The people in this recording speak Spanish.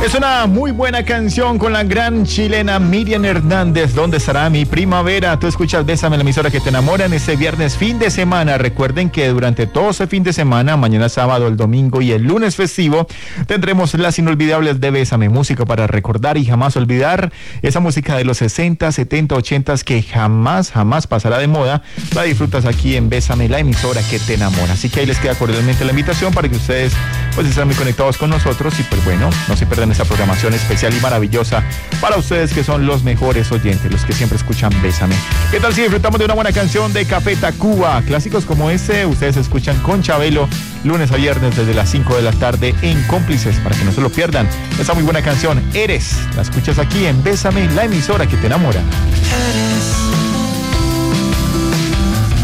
Es una muy buena canción con la gran chilena Miriam Hernández. ¿Dónde estará mi primavera? Tú escuchas Bésame, la emisora que te enamora, en ese viernes fin de semana. Recuerden que durante todo ese fin de semana, mañana sábado, el domingo y el lunes festivo, tendremos las inolvidables de Bésame, música para recordar y jamás olvidar. Esa música de los 60, 70, 80 que jamás pasará de moda. La disfrutas aquí en Bésame, la emisora que te enamora. Así que ahí les queda cordialmente la invitación para que ustedes pues estén muy conectados con nosotros y pues bueno, no se pierdan esta programación especial y maravillosa para ustedes que son los mejores oyentes, los que siempre escuchan Bésame. ¿Qué tal si disfrutamos de una buena canción de Café Tacuba? Clásicos como este ustedes escuchan con Chabelo lunes a viernes desde las 5 de la tarde en Cómplices, para que no se lo pierdan. Esa muy buena canción, Eres, la escuchas aquí en Bésame, la emisora que te enamora. Eres